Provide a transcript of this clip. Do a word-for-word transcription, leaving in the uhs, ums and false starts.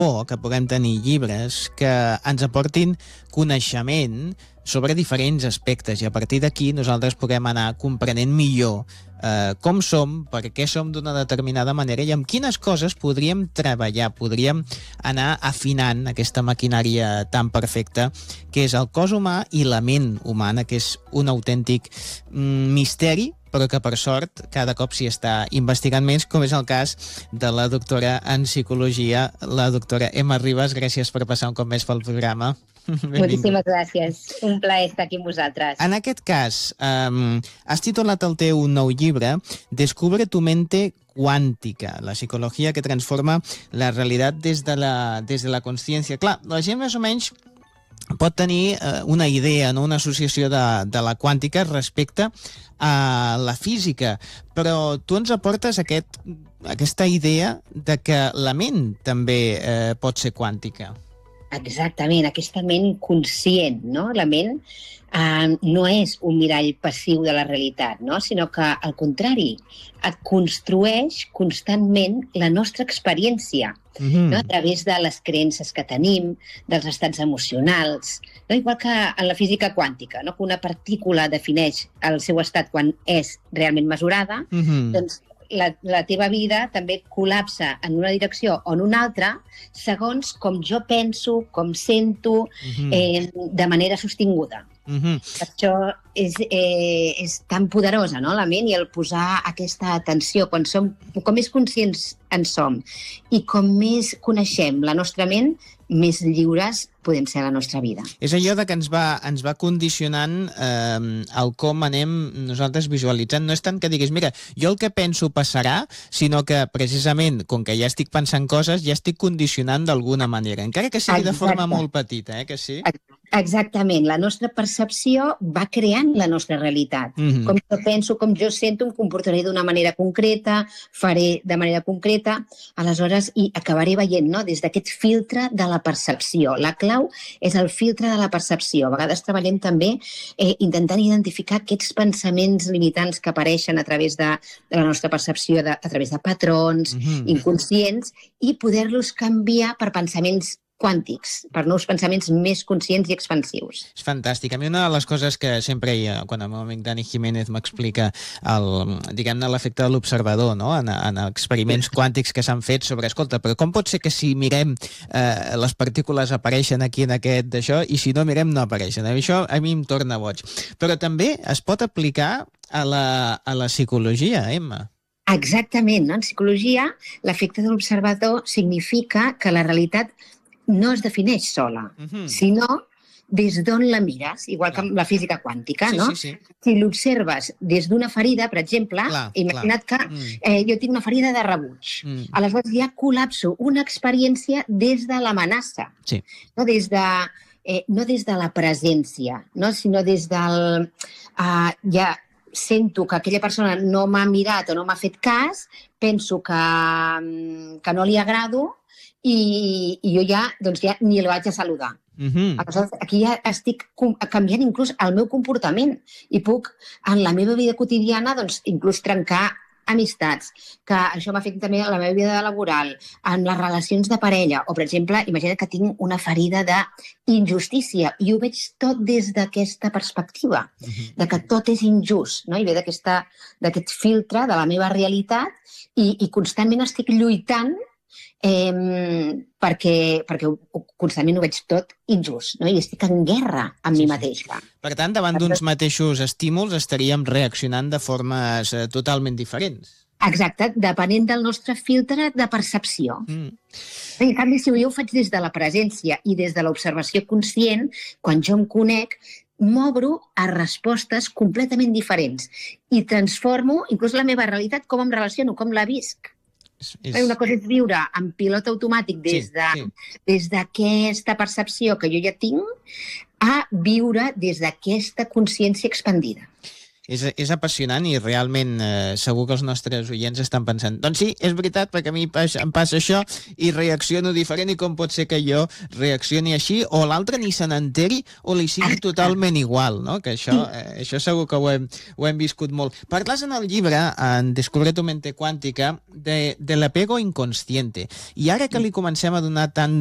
por que puguem tenir llibres que ens aportin coneixement sobre diferents aspectes i a partir d'aquí nosaltres puguem anar comprenent millor eh, com som, per què som d'una determinada manera i amb quines coses podríem treballar, podríem anar afinant aquesta maquinària tan perfecta que és el cos humà i la ment humana, que és un autèntic mm, misteri, però que per sort cada cop s'hi està investigant més, com és el cas de la doctora en psicologia, la doctora Emma Ribas. Gràcies per passar un cop més pel programa. Moltíssimes gràcies. Un plaer estar aquí amb vosaltres. En aquest cas, um, has titulat el teu nou llibre Descubre tu mente cuántica, la psicologia que transforma la realitat des de la, des de la consciència. Clar, la gent més o menys pot tenir eh, una idea, no? Una associació de, de la quàntica respecte a la física, però tu ens aportes aquest, aquesta idea de que la ment també eh, pot ser quàntica. Exactament, aquesta ment conscient, no? La ment eh, no és un mirall passiu de la realitat, no? Sinó que, al contrari, et construeix constantment la nostra experiència, mm-hmm. no? A través de les creences que tenim, dels estats emocionals, no? Igual que en la física quàntica, no? Que una partícula defineix el seu estat quan és realment mesurada, mm-hmm. doncs La, la teva vida també col·lapsa en una direcció o en una altra segons com jo penso, com sento, mm-hmm. eh, de manera sostinguda. Mm-hmm. Per això és, eh, és tan poderosa, no? La ment, i el posar aquesta atenció, quan som, com més conscients en som i com més coneixem la nostra ment, més lliures podem ser a la nostra vida. És allò de que ens va, ens va condicionant eh, el com anem nosaltres visualitzant. No és tant que diguis, mira, jo el que penso passarà, sinó que precisament, com que ja estic pensant coses, ja estic condicionant d'alguna manera, encara que sigui Exacte. De forma molt petita, eh, que sí? Exactament. La nostra percepció va creant la nostra realitat. Mm-hmm. Com jo penso, com jo sento, em comportaré d'una manera concreta, faré de manera concreta, aleshores, i acabaré veient, no?, des d'aquest filtre de la percepció. La clau és el filtre de la percepció. A vegades treballem també eh, intentant identificar aquests pensaments limitants que apareixen a través de, de la nostra percepció, de, a través de patrons mm-hmm. inconscients, i poder-los canviar per pensaments quàntics, per nous pensaments més conscients i expansius. És fantàstic. A mi una de les coses que sempre hi ha, quan el meu amic Dani Jiménez m'explica el, diguem-ne, l'efecte de l'observador, no? en, en experiments quàntics que s'han fet sobre, escolta, però com pot ser que si mirem eh, les partícules apareixen aquí en aquest d'això i si no mirem no apareixen? Això a mi em torna boig. Però també es pot aplicar a la, a la psicologia, Emma. Exactament, no? En psicologia l'efecte de l'observador significa que la realitat no es defineix sola, uh-huh. sinó des d'on la mires, igual clar. Que la física quàntica, sí, no? Sí, sí. Si l'observes des d'una ferida, per exemple, clar, imagina't clar. que eh, jo tinc una ferida de rebuig. Mm. Aleshores ja col·lapso una experiència des de l'amenaça, sí. no, des de, eh, no des de la presència, no? Sinó des del... Uh, ja sento que aquella persona no m'ha mirat o no m'ha fet cas, penso que, que no li agrado, I, i jo ja, doncs ja ni el vaig a saludar. Uh-huh. Aleshores, aquí ja estic canviant inclús el meu comportament i puc, en la meva vida quotidiana, doncs, inclús trencar amistats, que això m'afecta també a la meva vida laboral, en les relacions de parella, o, per exemple, imagina't que tinc una ferida d'injustícia i ho veig tot des d'aquesta perspectiva, uh-huh. de que tot és injust, no? I ve d'aquest filtre de la meva realitat i, i constantment estic lluitant Eh, perquè, perquè constantment ho veig tot injust, no? I estic en guerra amb sí, mi mateixa. Per tant, davant d'uns mateixos estímuls estaríem reaccionant de formes eh, totalment diferents. Exacte, depenent del nostre filtre de percepció. Mm. En canvi, si jo ho faig des de la presència i des de l'observació conscient, quan jo em conec, m'obro a respostes completament diferents i transformo inclús la meva realitat, com em relaciono, com la visc. És... Una cosa és viure en pilot automàtic des de, sí, sí. des d'aquesta percepció que jo ja tinc a viure des d'aquesta consciència expandida. és, és apassionant i realment eh, segur que els nostres oients estan pensant, doncs sí, és veritat, perquè a mi em passa això i reacciono diferent i com pot ser que jo reaccioni així o l'altre ni se n'enteri o li sigui totalment igual, no? Que això, eh, això segur que ho hem, ho hem viscut molt. Parles en el llibre, en Descubre tu mente cuántica, de, de l'apego inconsciente. I ara que li comencem a donar tant